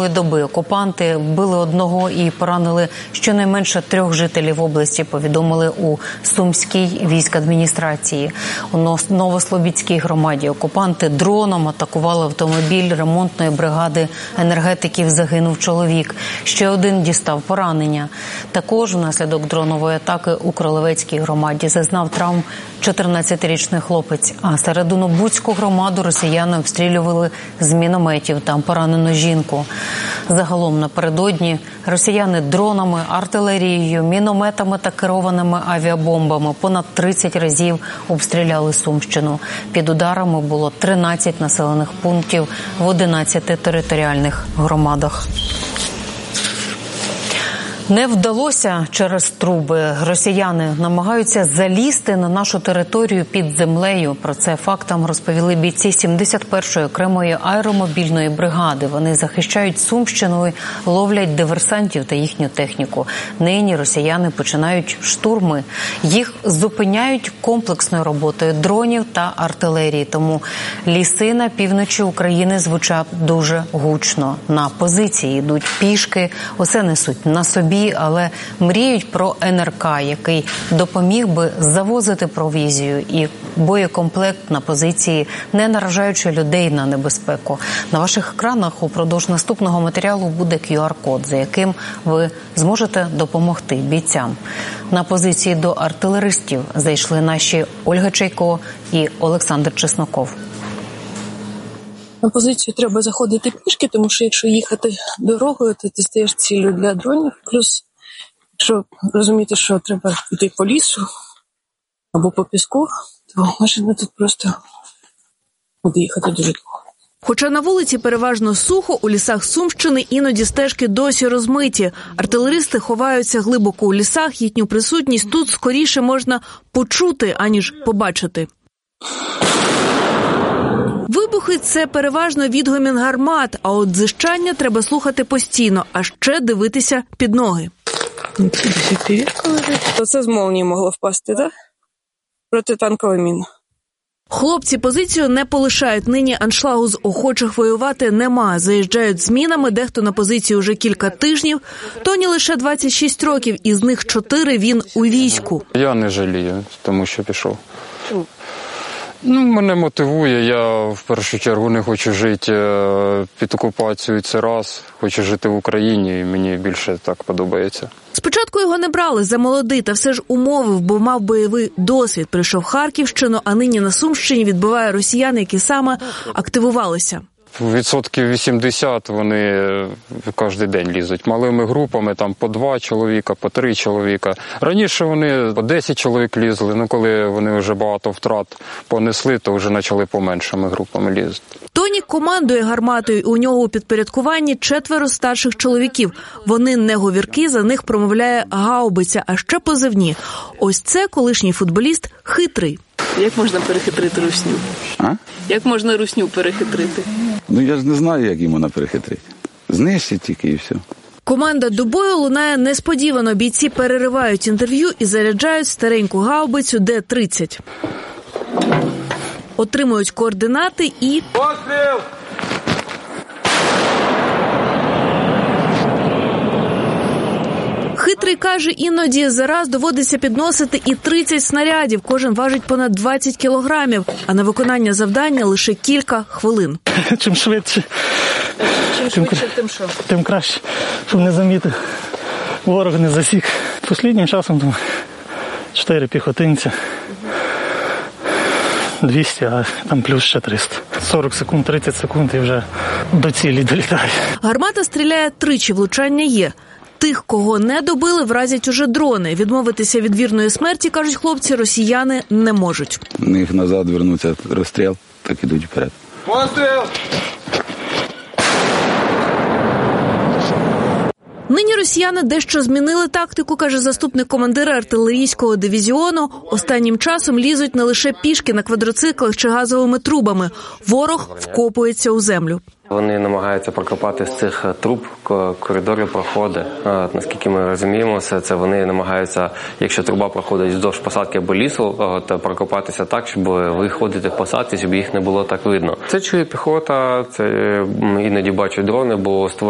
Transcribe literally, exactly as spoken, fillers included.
минулої доби окупанти вбили одного і поранили щонайменше трьох жителів області, повідомили у Сумській військадміністрації. У Новослобідській громаді окупанти дроном атакували автомобіль ремонтної бригади енергетиків. Загинув чоловік. Ще один дістав поранення. Також внаслідок дронової атаки у Кролевецькій громаді зазнав травм чотирнадцятирічний хлопець. А Серединобудську громаду росіяни обстрілювали з мінометів. Там поранено жінку. Загалом напередодні росіяни дронами, артилерією, мінометами та керованими авіабомбами понад тридцять разів обстріляли Сумщину. Під ударами було тринадцять населених пунктів в одинадцяти територіальних громадах. Не вдалося через труби. Росіяни намагаються залізти на нашу територію під землею. Про це фактам розповіли бійці сімдесят першої окремої аеромобільної бригади. Вони захищають Сумщину і ловлять диверсантів та їхню техніку. Нині росіяни починають штурми. Їх зупиняють комплексною роботою дронів та артилерії. Тому ліси на півночі України звучать дуже гучно. На позиції йдуть пішки, усе несуть на собі, але мріють про ен ер ка, який допоміг би завозити провізію і боєкомплект на позиції, не наражаючи людей на небезпеку. На ваших екранах упродовж наступного матеріалу буде кю ар код, за яким ви зможете допомогти бійцям. На позиції до артилеристів зайшли наші Ольга Чайко і Олександр Чесноков. На позицію треба заходити пішки, тому що якщо їхати дорогою, то ти стаєш ціллю для дронів. Плюс, якщо розуміти, що треба йти по лісу або по піску, то машина тут просто буде їхати дуже довго. Хоча на вулиці переважно сухо, у лісах Сумщини іноді стежки досі розмиті. Артилеристи ховаються глибоко у лісах, їхню присутність тут скоріше можна почути, аніж побачити. Вибухи – це переважно відгомін гармат, а от дзижчання треба слухати постійно, а ще дивитися під ноги. Це з молнії могло впасти, так? Протитанкова міна. Хлопці позицію не полишають. Нині аншлагу з охочих воювати нема. Заїжджають змінами, дехто на позицію вже кілька тижнів. Тоні лише двадцять шість років, із них чотири він у війську. Я не жалію, тому що пішов. Ну, мене мотивує. Я в першу чергу не хочу жити під окупацією, це раз. Хочу жити в Україні, і мені більше так подобається. Спочатку його не брали за молодий, та все ж умовив, бо мав бойовий досвід. Прийшов в Харківщину, а нині на Сумщині відбиває росіяни, які саме активувалися. Відсотків вісімдесят вони кожен день лізуть. Малими групами, там по два чоловіка, по три чоловіка. Раніше вони по десять чоловік лізли, ну коли вони вже багато втрат понесли, то вже почали поменшими групами лізти. Тоні командує гарматою, у нього у підпорядкуванні четверо старших чоловіків. Вони не говірки, за них промовляє гаубиця, а ще позивні. Ось це колишній футболіст Хитрий. Як можна перехитрити русню? А? Як можна русню перехитрити? Ну я ж не знаю, як їм вона перехитрити. Знищить тільки і все. Команда до бою лунає несподівано. Бійці переривають інтерв'ю і заряджають стареньку гаубицю Д тридцять. Отримують координати і... Постріл! Хитрий каже, іноді зараз доводиться підносити і тридцять снарядів. Кожен важить понад двадцять кілограмів, а на виконання завдання лише кілька хвилин. Чим швидше, Чим швидше, тим що? тим краще, щоб не замітив. Ворог не засік. Посліднім часом там чотири піхотинця, двісті, а там плюс ще триста. сорок секунд, тридцять секунд і вже до цілі долітає. Гармата стріляє тричі, влучання є. Тих, кого не добили, вразять уже дрони. Відмовитися від вірної смерті, кажуть хлопці, росіяни не можуть. У них назад вернуться розстріл, так ідуть вперед. Постріл! Нині росіяни дещо змінили тактику, каже заступник командира артилерійського дивізіону. Останнім часом лізуть не лише пішки на квадроциклах чи газовими трубами. Ворог вкопується у землю. Вони намагаються прокопати з цих труб коридори, проходи. Наскільки ми розуміємо, все це вони намагаються, якщо труба проходить вздовж посадки або лісу, то прокопатися так, щоб виходити в посадці, щоб їх не було так видно. Це чує піхота, це іноді бачу дрони, бо